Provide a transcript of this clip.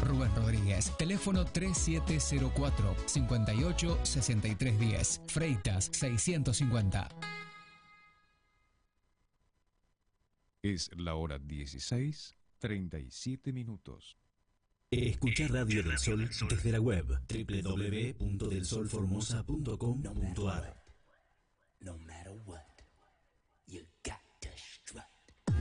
Rubén Rodríguez, teléfono 3704 58 6310, Freitas 650. Es la hora 16:37. Escuchar Radio del Sol desde la web www.delsolformosa.com.ar. No matter what.